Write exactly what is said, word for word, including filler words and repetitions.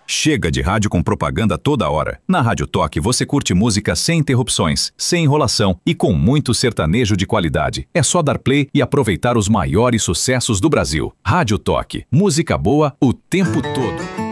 Chega de rádio com propaganda toda hora. Na Rádio Toque você curte música sem interrupções, sem enrolação e com muito sertanejo de qualidade. É só dar play e aproveitar os maiores sucessos do Brasil. Rádio Toque, música boa o tempo todo.